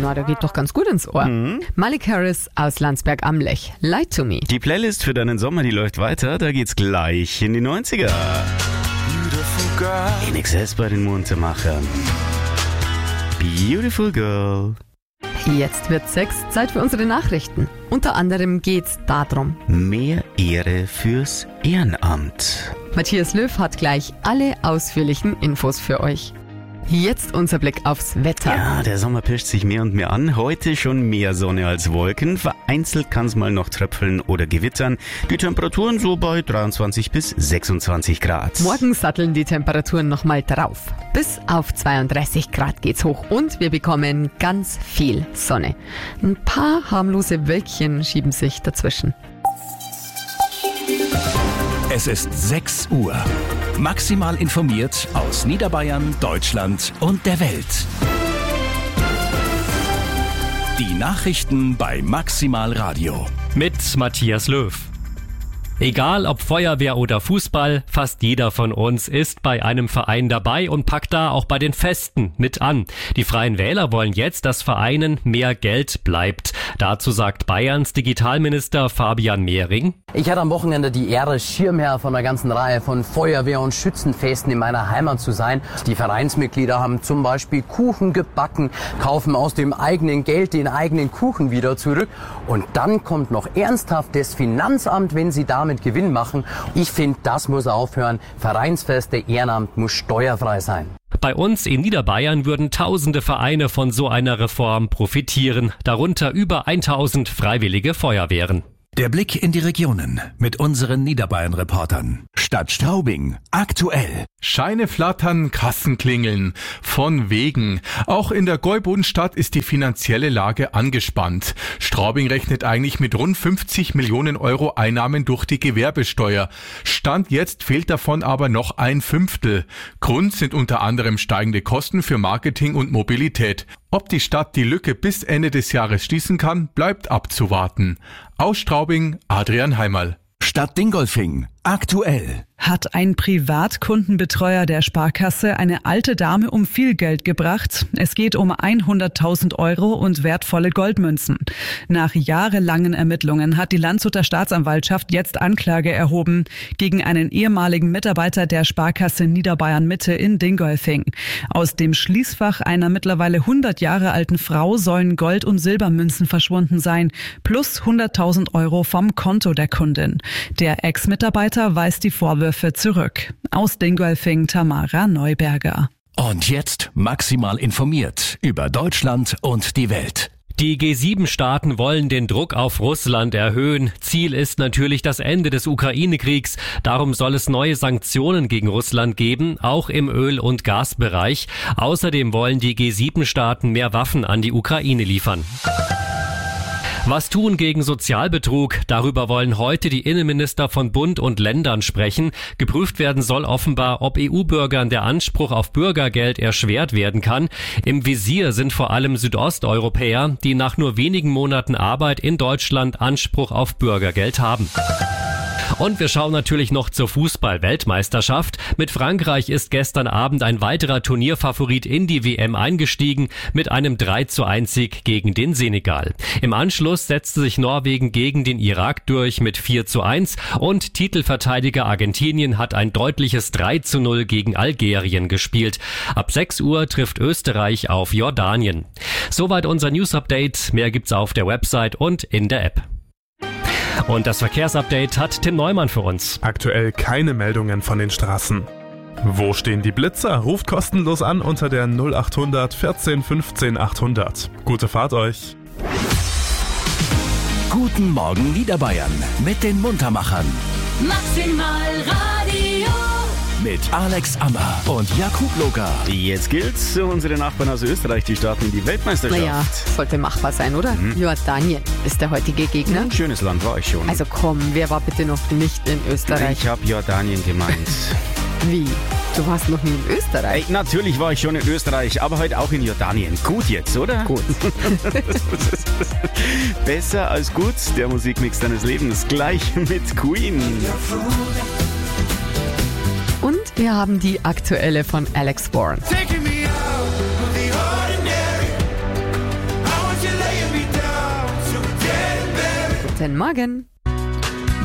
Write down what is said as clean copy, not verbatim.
Na, der geht doch ganz gut ins Ohr. Malik Harris aus Landsberg am Lech. Lie to Me. Die Playlist für deinen Sommer, die läuft weiter. Da geht's gleich in die 90er. In Excess bei den Muntermachern. Beautiful Girl. Jetzt wird 6, Zeit für unsere Nachrichten. Unter anderem geht's darum. Mehr Ehre fürs Ehrenamt. Matthias Löw hat gleich alle ausführlichen Infos für euch. Jetzt unser Blick aufs Wetter. Ja, der Sommer pischt sich mehr und mehr an. Heute schon mehr Sonne als Wolken. Vereinzelt kann es mal noch tröpfeln oder gewittern. Die Temperaturen so bei 23 bis 26 Grad. Morgen satteln die Temperaturen nochmal drauf. Bis auf 32 Grad geht's hoch und wir bekommen ganz viel Sonne. Ein paar harmlose Wölkchen schieben sich dazwischen. Es ist 6 Uhr. Maximal informiert aus Niederbayern, Deutschland und der Welt. Die Nachrichten bei Maximal Radio. Mit Matthias Löw. Egal ob Feuerwehr oder Fußball, fast jeder von uns ist bei einem Verein dabei und packt da auch bei den Festen mit an. Die Freien Wähler wollen jetzt, dass Vereinen mehr Geld bleibt. Dazu sagt Bayerns Digitalminister Fabian Mehring: Ich hatte am Wochenende die Ehre, Schirmherr von einer ganzen Reihe von Feuerwehr- und Schützenfesten in meiner Heimat zu sein. Die Vereinsmitglieder haben zum Beispiel Kuchen gebacken, kaufen aus dem eigenen Geld den eigenen Kuchen wieder zurück. Und dann kommt noch ernsthaft das Finanzamt, wenn sie damit Gewinn machen. Ich finde, das muss aufhören. Vereinsfeste, Ehrenamt muss steuerfrei sein. Bei uns in Niederbayern würden tausende Vereine von so einer Reform profitieren, darunter über 1000 freiwillige Feuerwehren. Der Blick in die Regionen mit unseren Niederbayern-Reportern. Stadt Straubing, aktuell. Scheine flattern, Kassen klingeln. Von wegen. Auch in der Gäubodenstadt ist die finanzielle Lage angespannt. Straubing rechnet eigentlich mit rund 50 Millionen Euro Einnahmen durch die Gewerbesteuer. Stand jetzt fehlt davon aber noch 1/5. Grund sind unter anderem steigende Kosten für Marketing und Mobilität. Ob die Stadt die Lücke bis Ende des Jahres schließen kann, bleibt abzuwarten. Aus Straubing, Adrian Heimerl. Stadt Dingolfing, aktuell. Hat ein Privatkundenbetreuer der Sparkasse eine alte Dame um viel Geld gebracht. Es geht um 100.000 Euro und wertvolle Goldmünzen. Nach jahrelangen Ermittlungen hat die Landshuter Staatsanwaltschaft jetzt Anklage erhoben gegen einen ehemaligen Mitarbeiter der Sparkasse Niederbayern Mitte in Dingolfing. Aus dem Schließfach einer mittlerweile 100 Jahre alten Frau sollen Gold- und Silbermünzen verschwunden sein, plus 100.000 Euro vom Konto der Kundin. Der Ex-Mitarbeiter weist die Vorwürfe zurück. Aus Dingolfing, Tamara Neuberger. Und jetzt maximal informiert über Deutschland und die Welt. Die G7-Staaten wollen den Druck auf Russland erhöhen. Ziel ist natürlich das Ende des Ukraine-Kriegs. Darum soll es neue Sanktionen gegen Russland geben, auch im Öl- und Gasbereich. Außerdem wollen die G7-Staaten mehr Waffen an die Ukraine liefern. Was tun gegen Sozialbetrug? Darüber wollen heute die Innenminister von Bund und Ländern sprechen. Geprüft werden soll offenbar, ob EU-Bürgern der Anspruch auf Bürgergeld erschwert werden kann. Im Visier sind vor allem Südosteuropäer, die nach nur wenigen Monaten Arbeit in Deutschland Anspruch auf Bürgergeld haben. Und wir schauen natürlich noch zur Fußball-Weltmeisterschaft. Mit Frankreich ist gestern Abend ein weiterer Turnierfavorit in die WM eingestiegen mit einem 3:1 gegen den Senegal. Im Anschluss setzte sich Norwegen gegen den Irak durch mit 4:1 und Titelverteidiger Argentinien hat ein deutliches 3:0 gegen Algerien gespielt. Ab 6 Uhr trifft Österreich auf Jordanien. Soweit unser News-Update. Mehr gibt's auf der Website und in der App. Und das Verkehrsupdate hat Tim Neumann für uns. Aktuell keine Meldungen von den Straßen. Wo stehen die Blitzer? Ruft kostenlos an unter der 0800 14 15 800. Gute Fahrt euch. Guten Morgen Niederbayern mit den Muntermachern. Maximal Radio. Mit Alex Ammer und Jakub Loka. Jetzt gilt's. Unsere Nachbarn aus Österreich, die starten in die Weltmeisterschaft. Naja, sollte machbar sein, oder? Jordanien ist der heutige Gegner. Ein schönes Land war ich schon. Also komm, wer war bitte noch nicht in Österreich? Ich habe Jordanien gemeint. Wie? Du warst noch nie in Österreich? Ey, natürlich war ich schon in Österreich, aber heute auch in Jordanien. Gut jetzt, oder? Gut. Besser als gut, der Musikmix deines Lebens. Gleich mit Queen. Und wir haben die aktuelle von Alex Warren. Guten Morgen.